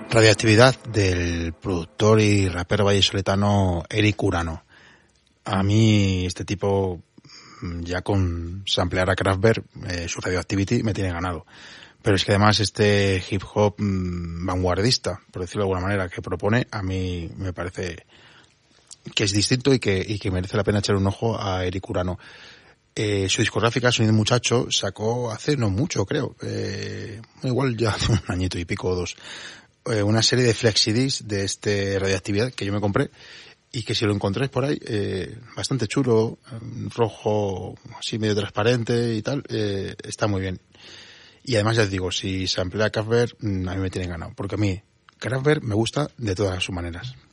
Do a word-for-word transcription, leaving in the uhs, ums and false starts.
Radioactividad, del productor y rapero vallisoletano Eric Urano. A mí este tipo, ya con samplear a Kraftwerk, eh, su Radioactivity me tiene ganado. Pero es que además este hip hop mmm, vanguardista, por decirlo de alguna manera, que propone, a mí me parece que es distinto y que, y que merece la pena echar un ojo a Eric Urano. Eh, su discográfica, Sonido Muchacho, sacó hace no mucho, creo, eh, igual ya hace un añito y pico o dos, eh, una serie de flexidiscs de este Radioactividad que yo me compré y que si lo encontráis por ahí, eh, bastante chulo, rojo, así medio transparente y tal, eh, está muy bien. Y además ya os digo, si se amplía Kraftwerk, a mí me tiene ganado, porque a mí Kraftwerk me gusta de todas sus maneras.